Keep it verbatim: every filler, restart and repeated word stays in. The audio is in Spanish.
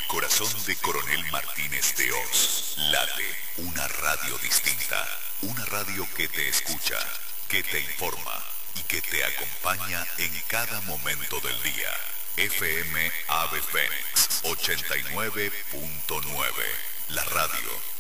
corazón de Coronel Martínez de Oz late una radio distinta, una radio que te escucha, que te informa y que te acompaña en cada momento del día. F M Ave Fénix ochenta y nueve punto nueve, la radio